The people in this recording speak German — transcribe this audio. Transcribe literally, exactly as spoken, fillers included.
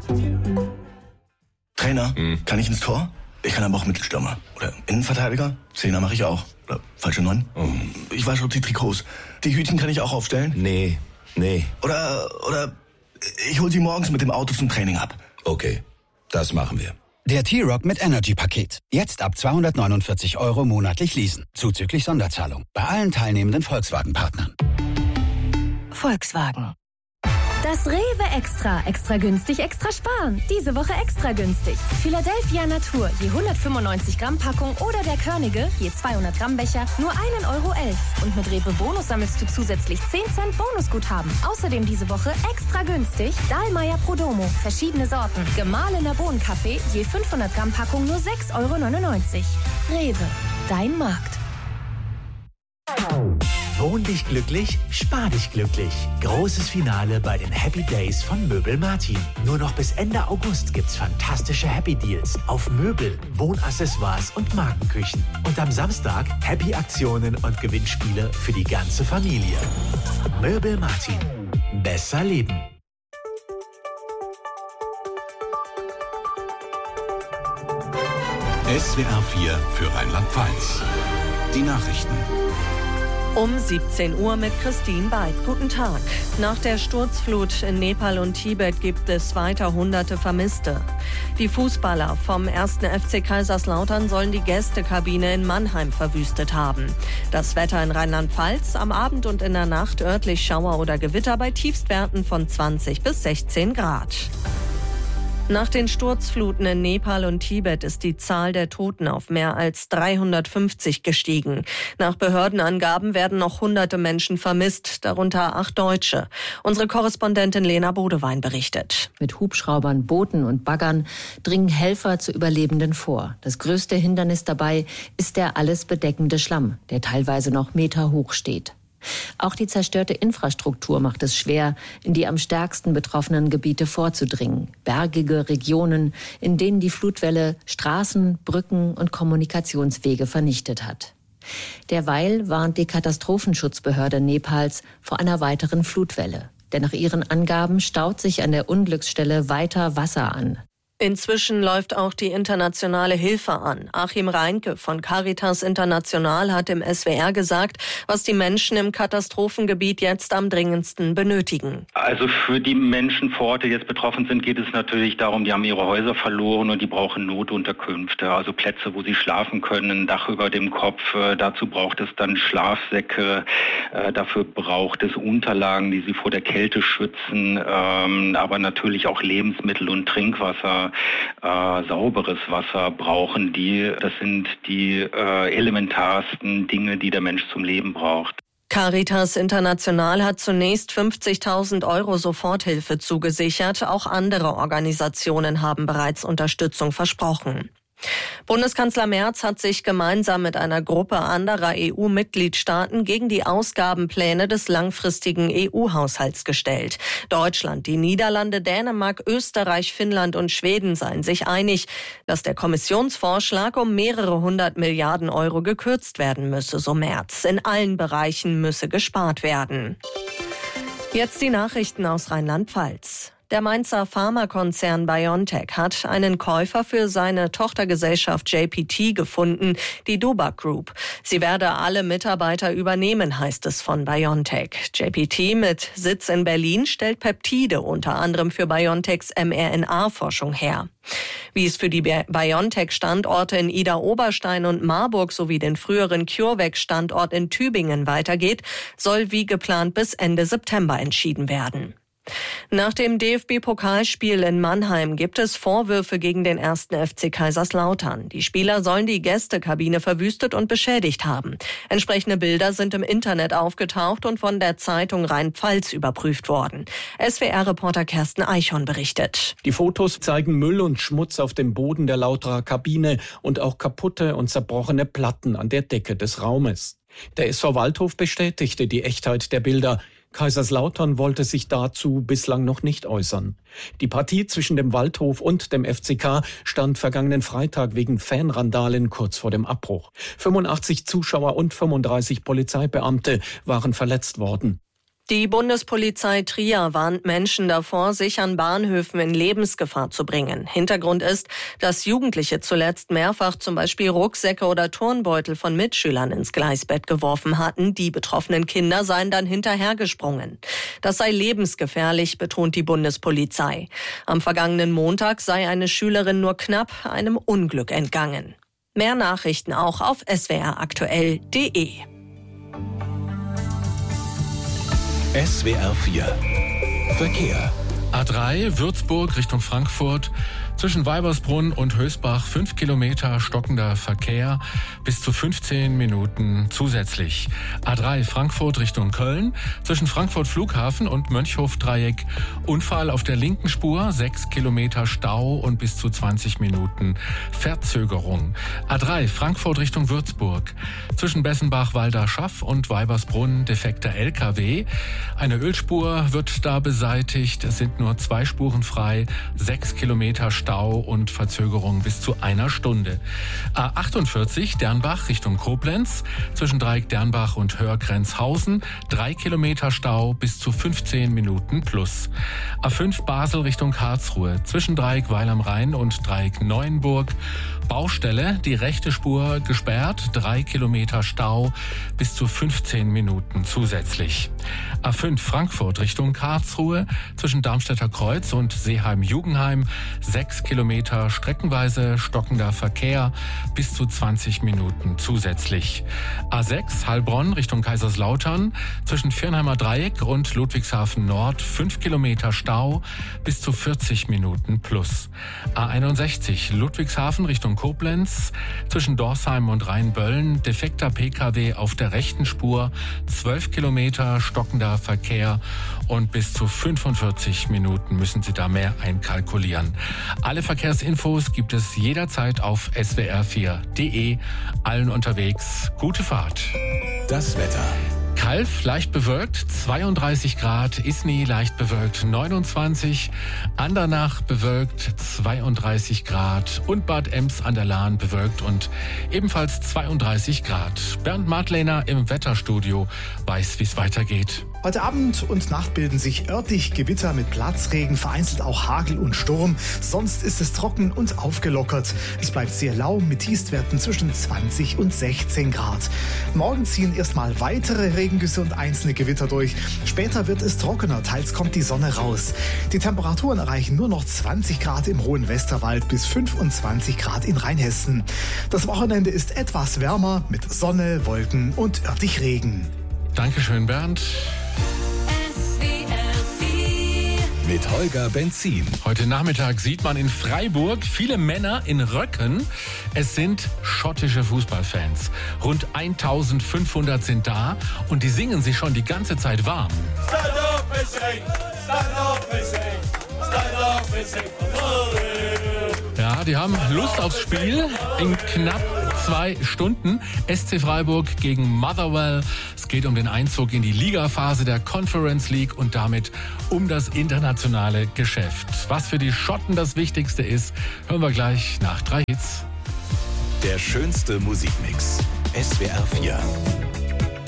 Trainer, hm. kann ich ins Tor? Ich kann aber auch Mittelstürmer. Oder Innenverteidiger? Zehner mache ich auch. Oder falsche Neun? Oh. Ich wasche auch die Trikots. Die Hütchen kann ich auch aufstellen? Nee, nee. Oder, oder ich hol sie morgens mit dem Auto zum Training ab. Okay, das machen wir. Der T-Roc mit Energy-Paket. Jetzt ab zweihundertneunundvierzig Euro monatlich leasen. Zuzüglich Sonderzahlung. Bei allen teilnehmenden Volkswagen-Partnern. Volkswagen. Das Rewe Extra. Extra günstig, extra sparen. Diese Woche extra günstig. Philadelphia Natur, je hundertfünfundneunzig Gramm Packung oder der Körnige, je zweihundert Gramm Becher, nur einen Euro elf. Und mit Rewe Bonus sammelst du zusätzlich zehn Cent Bonusguthaben. Außerdem diese Woche extra günstig Dahlmeier Prodomo, verschiedene Sorten. Gemahlener Bohnenkaffee, je fünfhundert Gramm Packung nur sechs Euro neunundneunzig. Rewe, dein Markt. Wohn dich glücklich, spar dich glücklich. Großes Finale bei den Happy Days von Möbel Martin. Nur noch bis Ende August gibt's fantastische Happy Deals auf Möbel, Wohnaccessoires und Markenküchen. Und am Samstag Happy Aktionen und Gewinnspiele für die ganze Familie. Möbel Martin. Besser leben. S W R vier für Rheinland-Pfalz. Die Nachrichten. Um siebzehn Uhr mit Christine Beid. Guten Tag. Nach der Sturzflut in Nepal und Tibet gibt es weiter hunderte Vermisste. Die Fußballer vom ersten F C Kaiserslautern sollen die Gästekabine in Mannheim verwüstet haben. Das Wetter in Rheinland-Pfalz: am Abend und in der Nacht örtlich Schauer oder Gewitter bei Tiefstwerten von zwanzig bis sechzehn Grad. Nach den Sturzfluten in Nepal und Tibet ist die Zahl der Toten auf mehr als dreihundertfünfzig gestiegen. Nach Behördenangaben werden noch hunderte Menschen vermisst, darunter acht Deutsche. Unsere Korrespondentin Lena Bodewein berichtet. Mit Hubschraubern, Booten und Baggern dringen Helfer zu Überlebenden vor. Das größte Hindernis dabei ist der alles bedeckende Schlamm, der teilweise noch meterhoch steht. Auch die zerstörte Infrastruktur macht es schwer, in die am stärksten betroffenen Gebiete vorzudringen. Bergige Regionen, in denen die Flutwelle Straßen, Brücken und Kommunikationswege vernichtet hat. Derweil warnt die Katastrophenschutzbehörde Nepals vor einer weiteren Flutwelle. Denn nach ihren Angaben staut sich an der Unglücksstelle weiter Wasser an. Inzwischen läuft auch die internationale Hilfe an. Achim Reinke von Caritas International hat im S W R gesagt, was die Menschen im Katastrophengebiet jetzt am dringendsten benötigen. Also für die Menschen vor Ort, die jetzt betroffen sind, geht es natürlich darum, die haben ihre Häuser verloren und die brauchen Notunterkünfte, also Plätze, wo sie schlafen können, ein Dach über dem Kopf. Dazu braucht es dann Schlafsäcke, dafür braucht es Unterlagen, die sie vor der Kälte schützen, aber natürlich auch Lebensmittel und Trinkwasser. Äh, sauberes Wasser brauchen die. Das sind die äh, elementarsten Dinge, die der Mensch zum Leben braucht. Caritas International hat zunächst fünfzigtausend Euro Soforthilfe zugesichert. Auch andere Organisationen haben bereits Unterstützung versprochen. Bundeskanzler Merz hat sich gemeinsam mit einer Gruppe anderer E U-Mitgliedstaaten gegen die Ausgabenpläne des langfristigen E U-Haushalts gestellt. Deutschland, die Niederlande, Dänemark, Österreich, Finnland und Schweden seien sich einig, dass der Kommissionsvorschlag um mehrere hundert Milliarden Euro gekürzt werden müsse, so Merz. In allen Bereichen müsse gespart werden. Jetzt die Nachrichten aus Rheinland-Pfalz. Der Mainzer Pharmakonzern BioNTech hat einen Käufer für seine Tochtergesellschaft J P T gefunden, die Dubac Group. Sie werde alle Mitarbeiter übernehmen, heißt es von BioNTech. J P T mit Sitz in Berlin stellt Peptide unter anderem für BioNTechs mRNA-Forschung her. Wie es für die BioNTech-Standorte in Idar-Oberstein und Marburg sowie den früheren CureVac-Standort in Tübingen weitergeht, soll wie geplant bis Ende September entschieden werden. Nach dem D F B-Pokalspiel in Mannheim gibt es Vorwürfe gegen den ersten F C Kaiserslautern. Die Spieler sollen die Gästekabine verwüstet und beschädigt haben. Entsprechende Bilder sind im Internet aufgetaucht und von der Zeitung Rhein-Pfalz überprüft worden. S W R-Reporter Kersten Eichhorn berichtet. Die Fotos zeigen Müll und Schmutz auf dem Boden der Lauterer Kabine und auch kaputte und zerbrochene Platten an der Decke des Raumes. Der S V Waldhof bestätigte die Echtheit der Bilder. Kaiserslautern wollte sich dazu bislang noch nicht äußern. Die Partie zwischen dem Waldhof und dem F C K stand vergangenen Freitag wegen Fanrandalen kurz vor dem Abbruch. fünfundachtzig Zuschauer und fünfunddreißig Polizeibeamte waren verletzt worden. Die Bundespolizei Trier warnt Menschen davor, sich an Bahnhöfen in Lebensgefahr zu bringen. Hintergrund ist, dass Jugendliche zuletzt mehrfach zum Beispiel Rucksäcke oder Turnbeutel von Mitschülern ins Gleisbett geworfen hatten. Die betroffenen Kinder seien dann hinterhergesprungen. Das sei lebensgefährlich, betont die Bundespolizei. Am vergangenen Montag sei eine Schülerin nur knapp einem Unglück entgangen. Mehr Nachrichten auch auf s w r aktuell punkt d e. S W R vier Verkehr. A drei Würzburg Richtung Frankfurt. Zwischen Weibersbrunn und Hösbach fünf Kilometer stockender Verkehr, bis zu fünfzehn Minuten zusätzlich. A drei Frankfurt Richtung Köln. Zwischen Frankfurt Flughafen und Mönchhof-Dreieck Unfall auf der linken Spur, sechs Kilometer Stau und bis zu zwanzig Minuten Verzögerung. A drei Frankfurt Richtung Würzburg. Zwischen Bessenbach-Walderschaff und Weibersbrunn defekter L K W. Eine Ölspur wird da beseitigt. Es sind nur zwei Spuren frei, sechs Kilometer Stau und Verzögerung bis zu einer Stunde. A achtundvierzig Dernbach Richtung Koblenz. Zwischen Dreieck Dernbach und Hörgrenzhausen drei Kilometer Stau bis zu fünfzehn Minuten plus. A fünf Basel Richtung Karlsruhe. Zwischen Dreieck Weil am Rhein und Dreieck Neuenburg Baustelle, die rechte Spur gesperrt, drei Kilometer Stau bis zu fünfzehn Minuten zusätzlich. A fünf Frankfurt Richtung Karlsruhe. Zwischen Darmstädter Kreuz und Seeheim-Jugenheim sechs Kilometer streckenweise stockender Verkehr bis zu zwanzig Minuten zusätzlich. A sechs Heilbronn Richtung Kaiserslautern. Zwischen Viernheimer Dreieck und Ludwigshafen Nord fünf Kilometer Stau bis zu vierzig Minuten plus. A einundsechzig Ludwigshafen Richtung Koblenz. Zwischen Dorsheim und Rheinböllen defekter P K W auf der rechten Spur, zwölf Kilometer stockender Verkehr und bis zu fünfundvierzig Minuten müssen Sie da mehr einkalkulieren. Alle Verkehrsinfos gibt es jederzeit auf s w r vier punkt d e. Allen unterwegs gute Fahrt. Das Wetter. Calw leicht bewölkt, zweiunddreißig Grad, Isny leicht bewölkt, neunundzwanzig, Andernach bewölkt, zweiunddreißig Grad und Bad Ems an der Lahn bewölkt und ebenfalls zweiunddreißig Grad. Bernd Madlener im Wetterstudio weiß, wie es weitergeht. Heute Abend und Nacht bilden sich örtlich Gewitter mit Platzregen, vereinzelt auch Hagel und Sturm. Sonst ist es trocken und aufgelockert. Es bleibt sehr lau mit Tiefstwerten zwischen zwanzig und sechzehn Grad. Morgen ziehen erstmal weitere Regengüsse und einzelne Gewitter durch. Später wird es trockener, teils kommt die Sonne raus. Die Temperaturen erreichen nur noch zwanzig Grad im hohen Westerwald bis fünfundzwanzig Grad in Rheinhessen. Das Wochenende ist etwas wärmer mit Sonne, Wolken und örtlich Regen. Dankeschön, Bernd. Mit Holger Benzin. Heute Nachmittag sieht man in Freiburg viele Männer in Röcken. Es sind schottische Fußballfans. Rund eintausendfünfhundert sind da und die singen sich schon die ganze Zeit warm. Stand up and sing, stand up and sing, stand up and sing for Ja, die haben Lust aufs Spiel in knapp zwei Stunden. S C Freiburg gegen Motherwell. Es geht um den Einzug in die Ligaphase der Conference League und damit um das internationale Geschäft. Was für die Schotten das Wichtigste ist, hören wir gleich nach drei Hits. Der schönste Musikmix. S W R vier.